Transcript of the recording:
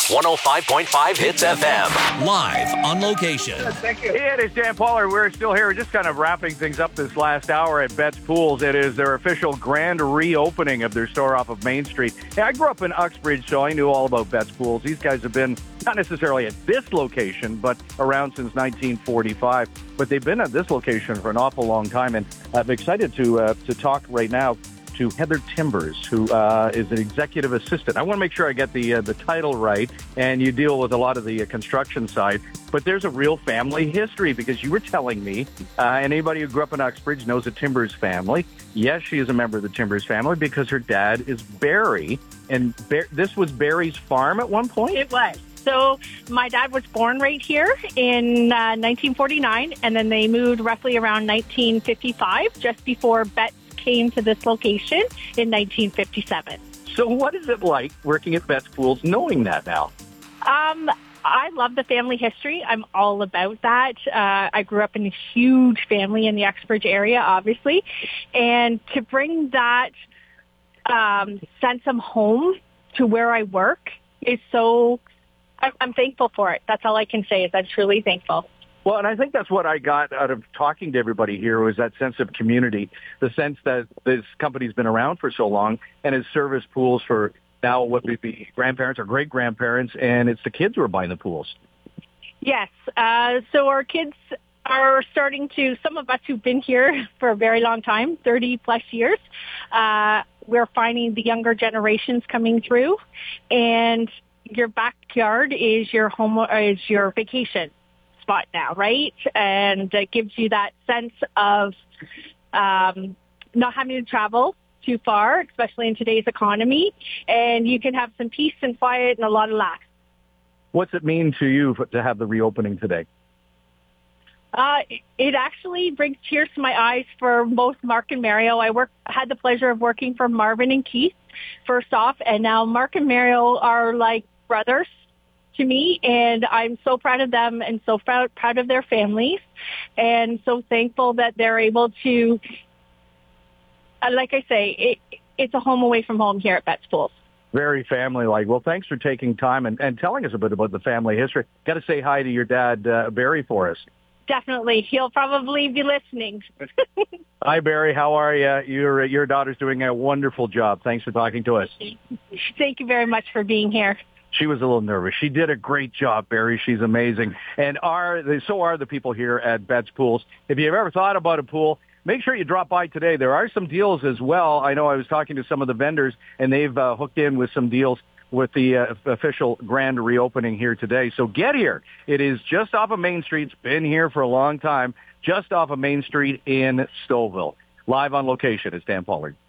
105.5 Hits FM. Live on location. Thank you. It is Dan Pollard. We're still here. We're just kind of wrapping things up this last hour at Betts Pools. It is their official grand reopening of their store off of Main Street. Hey, I grew up in Uxbridge, so I knew all about Betts Pools. These guys have been not necessarily at this location, but around since 1945. But they've been at this location for an awful long time, and I'm excited to talk right now to Heather Timbers, who is an executive assistant. I want to make sure I get the title right, and you deal with a lot of the construction side. But there's a real family history, because you were telling me, and anybody who grew up in Uxbridge knows the Timbers family. Yes, she is a member of the Timbers family because her dad is Barry, and this was Barry's farm at one point? It was. So my dad was born right here in 1949, and then they moved roughly around 1955, just before Betts came to this location in 1957. So what is it like working at Betts Pools knowing that now? I love the family history. I'm all about that. I grew up in a huge family in the Uxbridge area, obviously. And to bring that sense of home to where I work is so... I'm thankful for it. That's all I can say, is I'm truly thankful. Well, and I think that's what I got out of talking to everybody here, was that sense of community, the sense that this company's been around for so long and has serviced pools for now what would be grandparents or great-grandparents, and it's the kids who are buying the pools. Yes. So our kids are starting to, some of us who've been here for a very long time, 30-plus years, we're finding the younger generations coming through, and your backyard is your home, is your vacation spot now, right? And it gives you that sense of not having to travel too far, especially in today's economy, and you can have some peace and quiet and a lot of laughs. What's it mean to you to have the reopening today? It actually brings tears to my eyes for both Mark and Mario. I had the pleasure of working for Marvin and Keith first off, and now Mark and Mario are like brothers to me, and I'm so proud of them and so proud of their families, and so thankful that they're able to, like I say, it's a home away from home here at Betts Pools. Very family-like. Well, thanks for taking time and telling us a bit about the family history. Got to say hi to your dad, Barry, for us. Definitely. He'll probably be listening. Hi, Barry. How are you? Your daughter's doing a wonderful job. Thanks for talking to us. Thank you very much for being here. She was a little nervous. She did a great job, Barry. She's amazing. And so are the people here at Betts Pools. If you've ever thought about a pool, make sure you drop by today. There are some deals as well. I know I was talking to some of the vendors, and they've hooked in with some deals with the official grand reopening here today. So get here. It is just off of Main Street. It's been here for a long time, just off of Main Street in Stouffville. Live on location is Dan Pollard.